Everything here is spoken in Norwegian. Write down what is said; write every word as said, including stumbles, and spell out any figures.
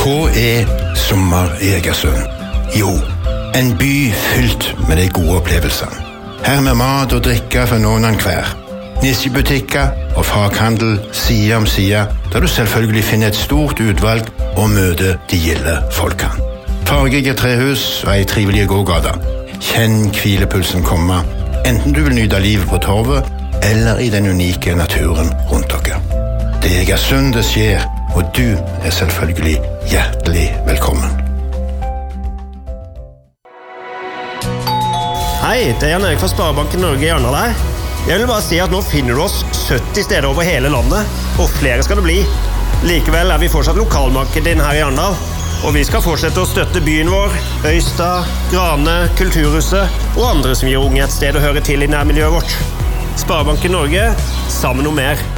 Hva er sommer i Egersund? Jo, en by fylt med de gode opplevelsene. Her med mat og drikke for noen av hver. Nisjebutikker og faghandel side om side, der du selvfølgelig finner et stort utvalg og møter de gilde folkene. Fargige trehus og ei trivelig gågata. Kjenn hvilepulsen komme, enten du vil nyte livet på torvet, eller i den unike naturen rundt dere. Det er Egersund det skjer, og du er selvfølgelig hjertelig velkommen. Hei, det er Jan Erik fra Sparebanken Norge i Arendal her. Jeg vil bare si at nå finner du oss sytti steder over hele landet, og flere skal det bli. Likevel er vi fortsatt lokalmarkedet inn her i Arendal, og vi skal fortsette å støtte byen vår, Øystad, Grane, Kulturhuset og andre som gir unge et sted å høre til i nærmiljøet vårt. Sparebanken Norge, sammen om mer.